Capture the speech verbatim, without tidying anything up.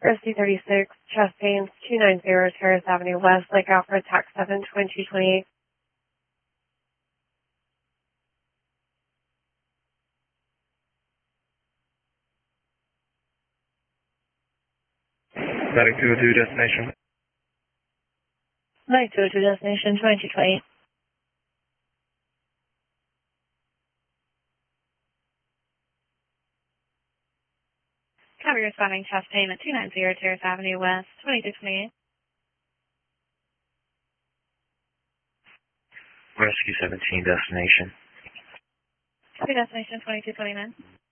Rescue thirty-six, chest pains, two nine zero Terrace Avenue West, Lake Alfred, tax seven, twenty-two twenty-eight. nine two oh two destination. nine two oh two destination, twenty-two twenty-eight. Copy responding chest pain at two nine zero Terrace Avenue West, twenty-two twenty-eight. Rescue seventeen destination. Copy destination twenty-two twenty-nine.